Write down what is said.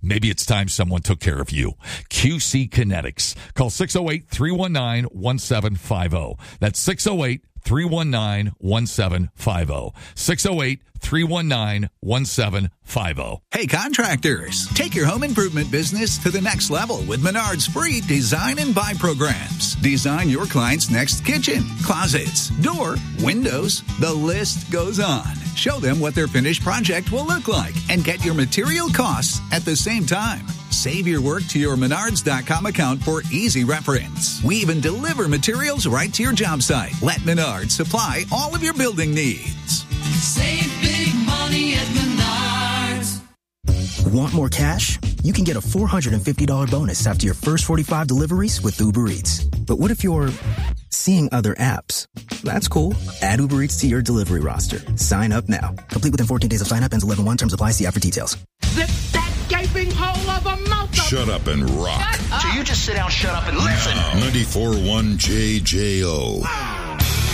maybe it's time someone took care of you. QC Kinetics. Call 608-319-1750. That's 608-319-1750. 608-319-1750. Hey, contractors, take your home improvement business to the next level with Menard's free Design and Buy programs. Design your client's next kitchen, closets, door, windows. The list goes on. Show them what their finished project will look like and get your material costs at the same time. Save your work to your Menards.com account for easy reference. We even deliver materials right to your job site. Let Menards supply all of your building needs. Save big money at Menards. Want more cash? You can get a $450 bonus after your first 45 deliveries with Uber Eats. But what if you're seeing other apps? That's cool. Add Uber Eats to your delivery roster. Sign up now. Complete within 14 days of sign up. Ends 11/1. Terms apply. See app for details. Zip that gaping hole of a mouth. Shut up and rock. So you just sit down, shut up, and listen. 94.1 JJO.